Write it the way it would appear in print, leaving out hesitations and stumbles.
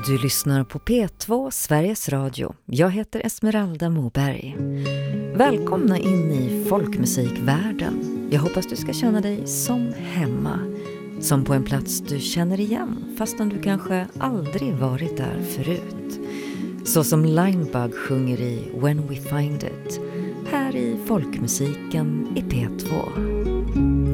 Du lyssnar på P2 Sveriges Radio. Jag heter Esmeralda Moberg. Välkomna in i folkmusikvärlden. Jag hoppas du ska känna dig som hemma. Som på en plats du känner igen, fastän du kanske aldrig varit där förut. Så som Linebug sjunger i When We Find It. Här i folkmusiken i P2.